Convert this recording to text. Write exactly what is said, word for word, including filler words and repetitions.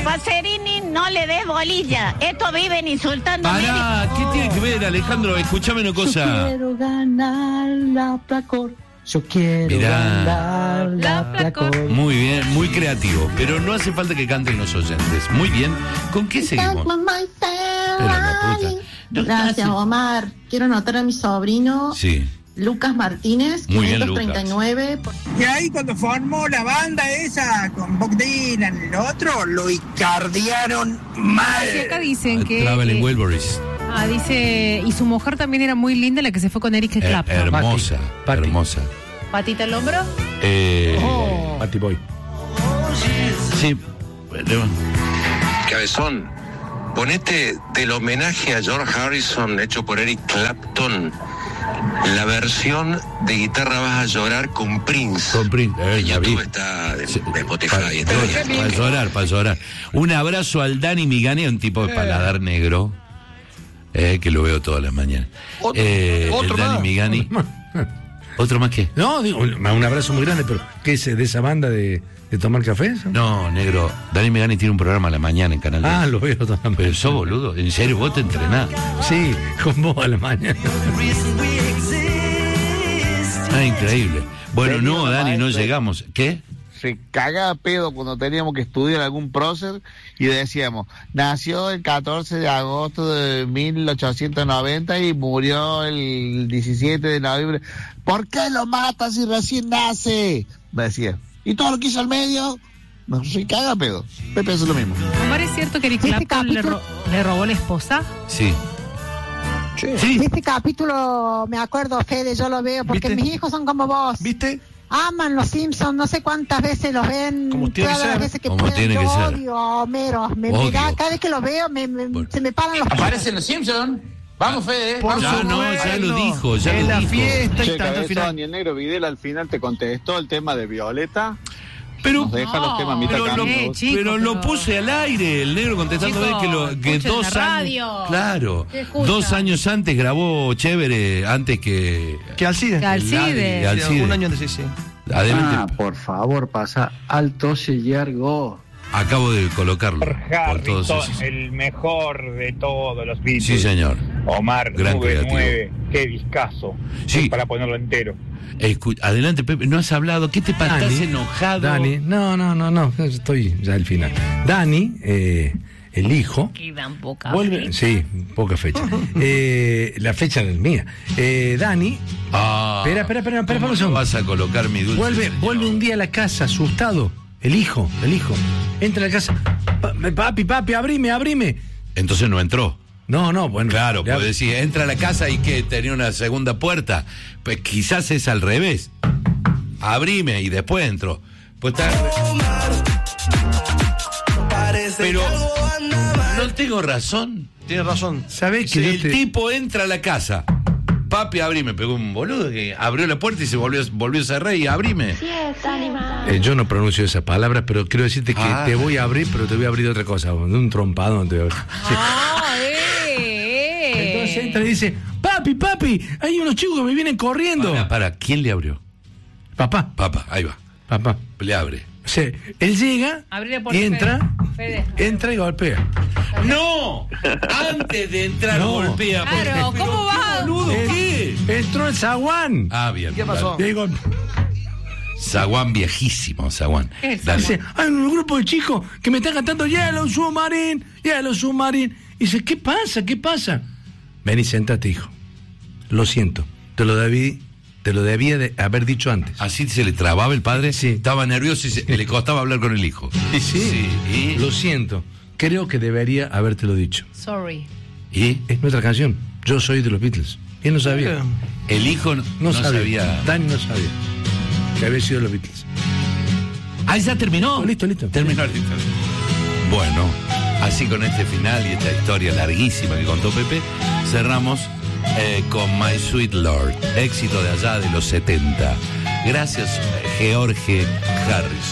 Pacerini, no le des bolilla. Estos viven insultando. Pará, ¿qué tiene que ver, Alejandro? Escúchame una cosa. Yo quiero ganar la Placor. Yo quiero Mirá. ganar la Placor. Muy bien, muy creativo. Pero no hace falta que canten los oyentes. Muy bien. ¿Con qué seguimos? Pero la puta. No, Gracias, hace- Omar. Quiero anotar a mi sobrino Sí. Lucas Martínez, Muy bien, quinientos treinta y nueve. Y ahí cuando formó la banda esa con Bob Dylan y el otro, lo icardiaron mal. Y acá dicen que... Traveling eh, Wilburys. ah, dice... Y su mujer también era muy linda, la que se fue con Eric Eh, Clapton. hermosa, Patti. hermosa. ¿Patita al hombro? Eh, Oh. Patty Boy. Sí. Bueno, Cabezón, ponete del homenaje a George Harrison hecho por Eric Clapton, la versión de Guitarra Vas a Llorar con Prince. Con Prince, eh, En ya vi. YouTube está de, Sí, de Spotify. Para, está bien. para llorar, para llorar. Un abrazo al Dani Migani, un tipo de paladar negro, eh, que lo veo todas las mañanas. Otro- Eh, otro el Dani más. Migani. ¿Otro más qué? No, digo, un un abrazo muy grande, pero ¿qué es de esa banda de, de tomar café? ¿Eso? No, negro. Dani Migani tiene un programa a la mañana en Canal Ah, diez. lo veo también. Pero sos boludo. En serio, vos te entrenás. Sí, con vos a la mañana. Ah, increíble. Bueno, Tenía no, una Dani, no maestra- llegamos. ¿Qué? Se cagaba a pedo cuando teníamos que estudiar algún prócer y decíamos, nació el catorce de agosto de mil ochocientos noventa y murió el diecisiete de noviembre. ¿Por qué lo matas si recién nace? Me decía. ¿Y todo lo que hizo al medio? No, se caga a pedo. Pepe hace lo mismo. Omar, ¿es cierto que Eric Este Clapton le, capítulo- ro- le robó la esposa? Sí. Che. Sí. Este capítulo, me acuerdo, Fede, yo lo veo, porque ¿Viste? mis hijos son como vos. ¿Viste? Aman los Simpsons, no sé cuántas veces los ven, Como tiene que todas las ser. veces que Como pueden. tiene Yo que ser. odio a Homero, me, me Odio. da, cada vez que lo veo me, me- Bueno. se me paran los Aparecen los Simpsons. Vamos, Fede. Por Ya no, supuesto. ya lo dijo, ya En lo la dijo. fiesta y Che, tanto al final. Cabezón, y el negro Videla al final te contestó el tema de Violeta. Pero, Nos deja los temas a mitad pero, lo, camino. Eh, chico, pero lo pero- puse al aire, el negro contestando Chico, que, lo, que escuchen dos la años. radio. Claro, ¿Qué escuchan? dos años antes grabó Chévere, antes que. Que Alcide. Que Alcide. Y Alcide. Un año antes, sí, sí. Adelante, por favor, pasa alto yergo. acabo de colocarlo. Por todos esos. el mejor de todos los Beatles. Sí, señor. Omar, Gran nube creativo. nueve, qué discazo. Sí. Es para ponerlo entero. Escu- Adelante, Pepe, no has hablado. ¿Qué te pasa? Dani, ¿Estás enojado? Dani, no, no, no, no, estoy ya al final. Dani, eh, el hijo, Quedan pocas. vuelve, sí, poca fecha. Eh, la fecha no es mía. Eh, Dani, Ah, espera, espera, espera, espera, ¿cómo espera, no un vas a colocar mi dulce vuelve, señor? vuelve un día a la casa asustado, el hijo, el hijo, entra a la casa, "Pa- papi, papi, abrime, abrime. Entonces no entró. No, no, bueno. Claro, le puede ab- decir, entra a la casa y que tenía una segunda puerta. Pues quizás es al revés. Abrime y después entró. Pues está... Pero no tengo razón. Tienes razón. ¿Sabés que El yo te- tipo entra a la casa. Papi, abrime. Pegó un boludo que abrió la puerta y se volvió, volvió a cerrar y abrime. Eh, yo no pronuncio esas palabras, pero quiero decirte que Ah. te voy a abrir, pero te voy a abrir de otra cosa, de un trompadón te voy a abrir. Sí. Ah, eh, eh. Entonces entra y dice, papi, papi, hay unos chicos que me vienen corriendo. Para, para, ¿quién le abrió? Papá, Papá, ahí va. papá. Le abre. O sea, él llega Abrí la puerta, y entra, Fede. entra y golpea. ¡No! Antes de entrar No. golpea. Claro, Pero, ¿cómo va? boludo, Eh, ¿qué? Entró el zaguán. Ah, bien. ¿Qué pasó? Le digo, Zaguán viejísimo, Zaguán. ¿Qué es Dale. dice, hay un grupo de chicos que me están cantando Yellow Submarine, Yellow Submarine. Y dice, ¿qué pasa? ¿Qué pasa? Ven y sentate, hijo. Lo siento, te lo debí, te lo debía de haber dicho antes. Así se le trababa el padre, Sí. estaba nervioso y se- le costaba hablar con el hijo. Y sí, ¿Y? lo siento. Creo que debería habértelo dicho. Sorry. ¿Y? Es nuestra canción. Yo soy de los Beatles. Él no sabía. El hijo no, No, no sabía. sabía. Dani no sabía que había sido de los Beatles. Ah, ya terminó. Oh, listo, listo. Terminó, listo. Bueno, así con este final y esta historia larguísima que contó Pepe, cerramos eh, con My Sweet Lord, éxito de allá de los setenta. Gracias, George Harrison.